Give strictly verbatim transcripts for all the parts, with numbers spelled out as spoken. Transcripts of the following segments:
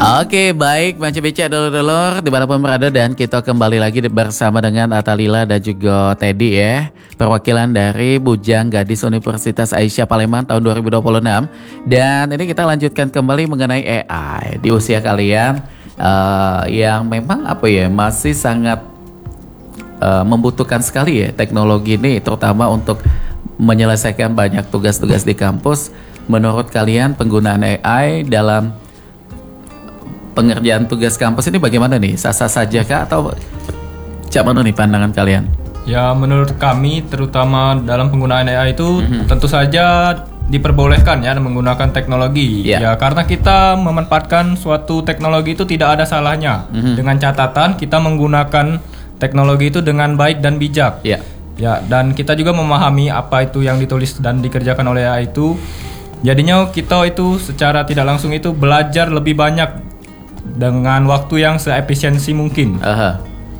Oke, baik, Bang Cebica dulur-dulur dimanapun berada, dan kita kembali lagi bersama dengan Atalila dan juga Teddy ya, perwakilan dari Bujang Gadis Universitas Aisyah Palembang tahun dua ribu dua puluh enam. Dan ini kita lanjutkan kembali mengenai A I di usia kalian uh, yang memang apa ya, masih sangat uh, membutuhkan sekali ya teknologi ini, terutama untuk menyelesaikan banyak tugas-tugas di kampus. Menurut kalian penggunaan A I dalam pengerjaan tugas kampus ini bagaimana nih? Sah-sah saja kah atau cak mana nih pandangan kalian? Ya, menurut kami terutama dalam penggunaan A I itu Mm-hmm. tentu saja diperbolehkan ya menggunakan teknologi. Yeah. Ya, karena kita memanfaatkan suatu teknologi itu tidak ada salahnya. Mm-hmm. Dengan catatan kita menggunakan teknologi itu dengan baik dan bijak. Ya. Ya, dan kita juga memahami apa itu yang ditulis dan dikerjakan oleh A I itu. Jadinya kita itu secara tidak langsung itu belajar lebih banyak dengan waktu yang seefisiensi mungkin. Aha.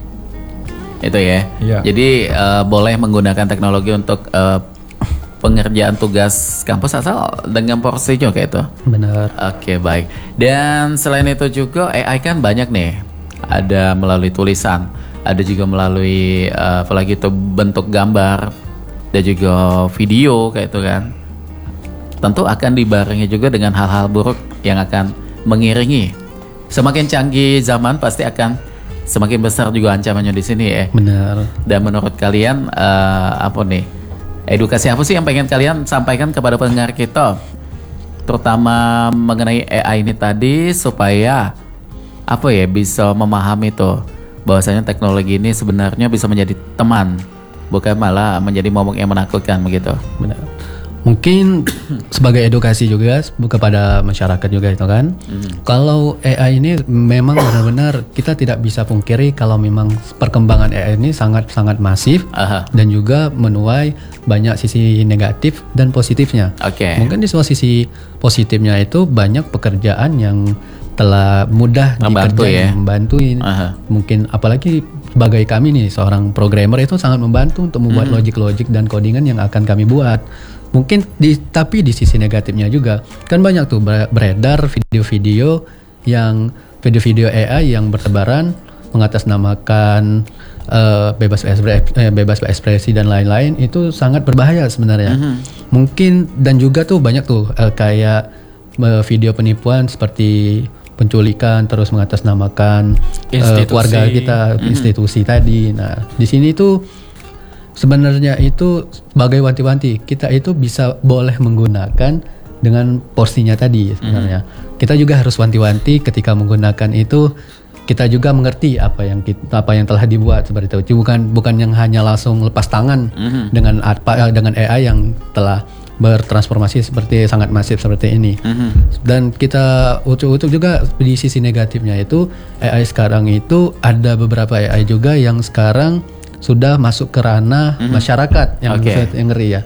Itu ya. Iya. Jadi uh, boleh menggunakan teknologi untuk uh, pengerjaan tugas kampus asal dengan porsinya kayak itu. Benar. Oke, baik. Dan selain itu juga A I kan banyak nih. Ada melalui tulisan, ada juga melalui uh, apalagi itu bentuk gambar dan juga video kayak itu kan. Tentu akan dibarengi juga dengan hal-hal buruk yang akan mengiringi. Semakin canggih zaman pasti akan semakin besar juga ancamannya di sini ya. Benar. Dan menurut kalian uh, apa nih? Edukasi apa sih yang pengen kalian sampaikan kepada pendengar kita? Terutama mengenai A I ini tadi supaya apa ya, bisa memahami tuh bahwasanya teknologi ini sebenarnya bisa menjadi teman, bukan malah menjadi momok yang menakutkan begitu. Benar. Mungkin sebagai edukasi juga kepada masyarakat juga itu kan. Mm. Kalau A I ini memang benar-benar kita tidak bisa pungkiri kalau memang perkembangan A I ini sangat-sangat masif. Aha. Dan juga menuai banyak sisi negatif dan positifnya. Oke. Okay. Mungkin di sebuah sisi positifnya itu banyak pekerjaan yang telah mudah membantu dikerjain, ya. membantuin. Aha. Mungkin apalagi sebagai kami nih seorang programmer itu sangat membantu untuk membuat mm. logik-logik dan codingan yang akan kami buat. Mungkin di, tapi di sisi negatifnya juga kan banyak tuh beredar video-video yang video-video A I yang bertebaran mengatasnamakan uh, bebas berekspresi, eh, bebas berekspresi dan lain-lain, itu sangat berbahaya sebenarnya. Mm-hmm. Mungkin dan juga tuh banyak tuh uh, kayak uh, video penipuan seperti penculikan terus mengatasnamakan uh, keluarga kita, mm-hmm. institusi tadi. Nah, di sini tuh sebenarnya itu sebagai wanti-wanti kita itu bisa boleh menggunakan dengan porsinya tadi sebenarnya. Mm-hmm. Kita juga harus wanti-wanti ketika menggunakan itu, kita juga mengerti apa yang kita, apa yang telah dibuat seperti itu. Bukan bukan yang hanya langsung lepas tangan mm-hmm. dengan apa dengan A I yang telah bertransformasi seperti sangat masif seperti ini. Mm-hmm. Dan kita ucuk-ucuk juga di sisi negatifnya itu A I sekarang itu ada beberapa A I juga yang sekarang sudah masuk ke ranah mm-hmm. masyarakat yang, okay. yang ngeri ya.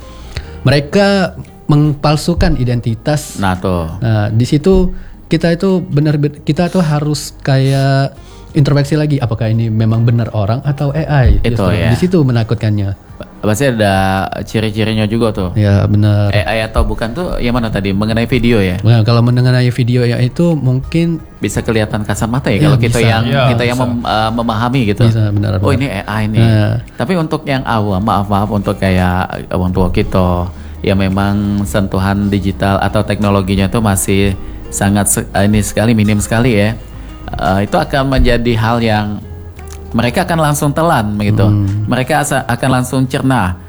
Mereka mempalsukan identitas. Nah tuh. Nah di situ kita itu benar kita tuh harus kayak introspeksi lagi, apakah ini memang benar orang atau A I. Itu justru. ya. Di situ menakutkannya. Pasti ada ciri-cirinya juga tuh. Ya benar. A I atau bukan tuh yang mana tadi mengenai video ya? Nah, kalau mengenai video ya itu mungkin bisa kelihatan kasat mata ya, ya kalau bisa. kita yang ya, kita yang mem, uh, memahami gitu. Bisa, benar, oh benar. ini A I nih. Nah. Tapi untuk yang awam, maaf maaf untuk kayak orang tua kita yang memang sentuhan digital atau teknologinya tuh masih sangat uh, ini sekali minim sekali ya. Uh, itu akan menjadi hal yang mereka akan langsung telan begitu. Hmm. Mereka asa, akan langsung cerna